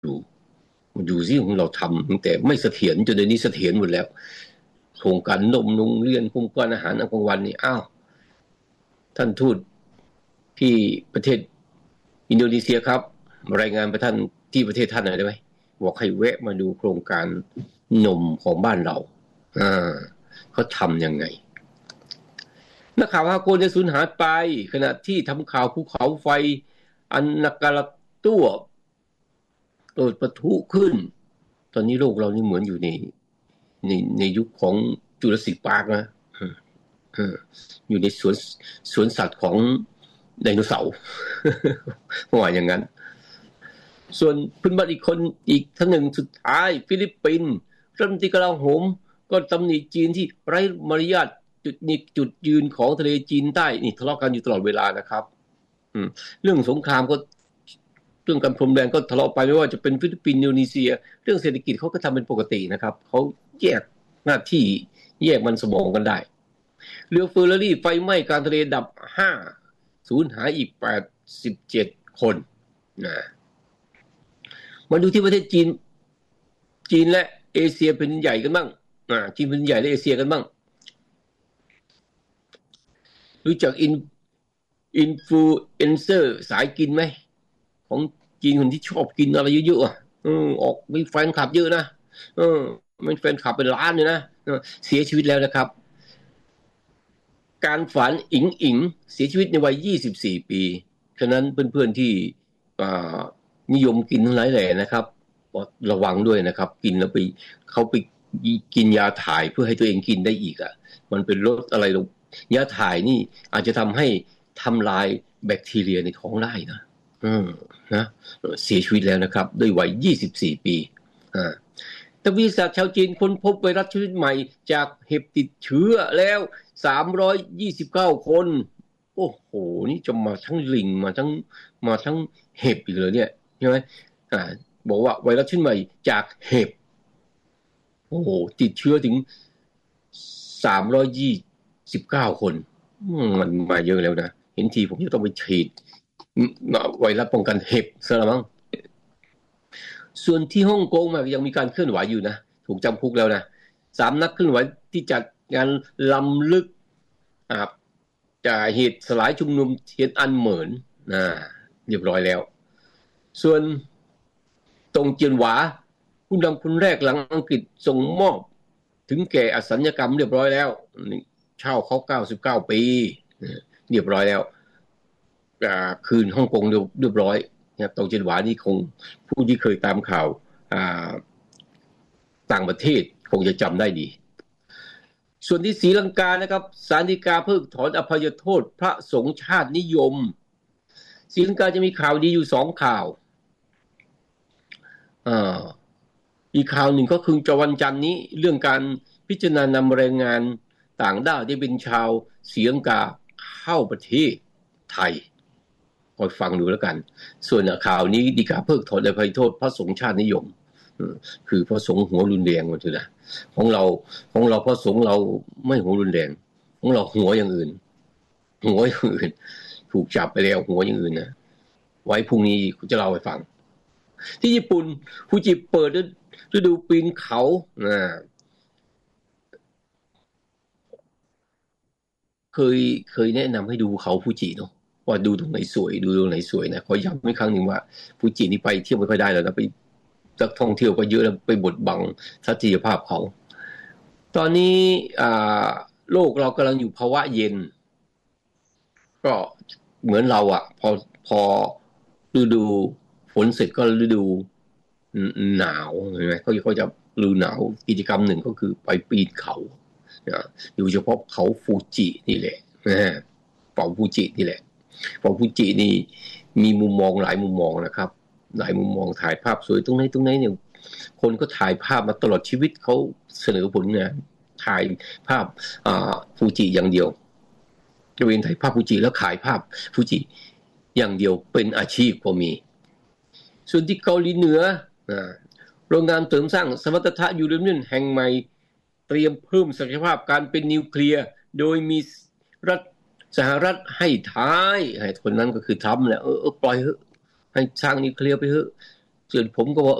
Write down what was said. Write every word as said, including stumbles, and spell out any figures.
ดูดูสิของเราทำตั้งแต่ไม่เสถียรจนเดี๋ยวนี้เสถียรหมดแล้วโครงการนมโรงเรียนโครงการอาหารกลางวันนี่อ้าวท่านทูตที่ประเทศอินโดนีเซียครับรายงานไปท่านที่ประเทศท่านหน่อยได้ไหมบอกให้แวะมาดูโครงการนมของบ้านเราอ่าเขาทำยังไงนักข่าวห้าคนจะสูญหายไปขณะที่ทำข่าวภูเขาไฟอันนักการะตัวเกิดปะทุขึ้นตอนนี้โลกเรานี่เหมือนอยู่ในในในยุคของจูราสสิคพาร์คนะอยู่ในสวนสวนสัตว์ของไดโนเสาร์ว่าอย่างนั้นส่วนเพื่อนบ้านอีกคนอีกท่านหนึ่งสุดท้ายฟิลิปปินส์รัฐมนตรีกลาโหมก็ตำหนิจีนที่ไร้มารยาทจุดนี้จุดยืนของทะเลจีนใต้นี่ทะเลาะกันอยู่ตลอดเวลานะครับเรื่องสงครามก็เรื่องการพรมแดนก็ทะเลาะไปไม่ว่าจะเป็นฟิลิปปินส์อินโดนีเซียเรื่องเศรษฐกิจเขาก็ทำเป็นปกตินะครับเขาแยกหน้าที่แยกมันสมองกันได้เรือเฟอร์รารี่ไฟไหม้กลางทะเลดับห้าสูญหายอีกแปดสิบเจ็ดคนนะมาดูที่ประเทศจีนจีนและเอเชียเป็นใหญ่กันบ้างอ่าจีนเป็นใหญ่และเอเชียกันบ้างรู้จักอินอินฟลูเอนเซอร์สายกินไหมของจีนคนที่ชอบกินอะไรเยอะๆอ่ะเออออกมีแฟนคลับเยอะนะเออมีแฟนคลับเป็นล้านเลยนะเสียชีวิตแล้วนะครับการฝันอิงอิงเสียชีวิตในวัยยี่สิบสี่ปีฉะนั้นเพื่อนๆที่นิยมกินทั้งหลายแหล่นะครับระวังด้วยนะครับกินแล้วไปเขาไปกินยาถ่ายเพื่อให้ตัวเองกินได้อีกอ่ะมันเป็นลดอะไรลงยาถ่ายนี่อาจจะทำให้ทำลายแบคทีเรียในท้องได้นะอืมนะเสียชีวิตแล้วนะครับด้วยวัยยี่สิบสี่ปีอ่านักวิทยาศาสตร์ชาวจีนค้นพบไวรัสชนิดใหม่จากเห็บติดเชื้อแล้วสามร้อยยี่สิบเก้าคนโอ้โหนี่จะมาทั้งลิงมาทั้งมาทั้งเห็บอีกเลยเนี่ยใช่ไหมอ่าบอกว่าไวรัสชนิดใหม่จากเห็บโอ้โหติดเชื้อถึงสามร้อยยี่สิบเก้าคนมันมาเยอะแล้วนะเห็นทีผมจะต้องไปฉีดไวรัสป้องกันเห็บซะละมั้งส่วนที่ฮ่องกงยังมีการเคลื่อนไหวอยู่นะถูกจำคุกแล้วนะสามนักเคลื่อนไหวที่จัดงานลำลึกจากเหตุสลายชุมนุมเทียนอันเหมินนะเรียบร้อยแล้วส่วนตงเจียนหวาผู้นำคนแรกหลังอังกฤษส่งมอบถึงแก่อสัญญกรรมเรียบร้อยแล้วเช่าเขาเก้าสิบเก้าปีเรียบร้อยแล้วคืนฮ่องกงเรียบร้อยตงเจียนหวานี่คงผู้ที่เคยตามข่าวต่างประเทศคงจะจำได้ดีส่วนที่ศรีลังกานะครับศาลฎีกาเพิกถอนอภัยโทษพระสงฆ์ชาตินิยมศรีลังกาจะมีข่าวดีอยู่สองข่าวอ่าอีกข่าวหนึ่งก็คือจะวันจันทร์นี้เรื่องการพิจารณานำแรงงานต่างด้าวที่เป็นชาวศรีลังกาเข้าประเทศไทยคอยฟังดูแล้วกันส่วนข่าวนี้ฎีกาเพิกถอนอภัยโทษพระสงฆ์ชาตินิยมคือพระสงฆ์หัวรุนแรงหมดเลยนะของเราของเราพระสงฆ์เราไม่หัวรุนแรงของเราหัวอย่างอื่นหัวอย่างอื่นถูกจับไปแล้วหัวอย่างอื่นนะไว้พรุ่งนี้กูจะเล่าให้ฟังที่ญี่ปุ่นฟูจิเปิดฤดูปีนเขานะเคยเคยแนะนำให้ดูเขาฟูจิเนาะว่าดูตรงไหนสวยดูตรงไหนสวยนะขอย้ำอีกครั้งหนึ่งว่าฟูจินี่ไปเที่ยวไม่ค่อยได้แล้วนะไปนักท่องเที่ยวก็เยอะแล้วไปบดบังทัศนียภาพเขาตอนนี้โลกเรากำลังอยู่ภาวะเย็นก็เหมือนเราอ่ะพอพอฤดูฝนเสร็จก็ฤดูหนาวเห็นไหมเขาเขาจะฤดูหนาวกิจกรรมหนึ่งก็คือไปปีนเขาอยู่เฉพาะเขาฟูจินี่แหละนะเขาฟูจินี่แหละเขาฟูจินี่มีมุมมองหลายมุมมองนะครับหลายมุมมองถ่ายภาพสวยตรงไหนตรงไหนเนี่ยคนก็ถ่ายภาพมาตลอดชีวิตเขาเสนอผลงานถ่ายภาพฟูจิอย่างเดียวจะเป็นถ่ายภาพฟูจิแล้วขายภาพฟูจิอย่างเดียวเป็นอาชีพพอมีส่วนที่เกาหลีเหนือโรงงานเสริมสร้างสมรรถนะยูเรเนียมแห่งใหม่เตรียมเพิ่มศักยภาพการเป็นนิวเคลียร์โดยมีรัฐสหรัฐให้ท้ายให้คนนั้นก็คือทรัมป์แหละเออปล่อยเถอะให้สร้างนิวเคลียร์ไปเถอะส่วนผมก็ว่า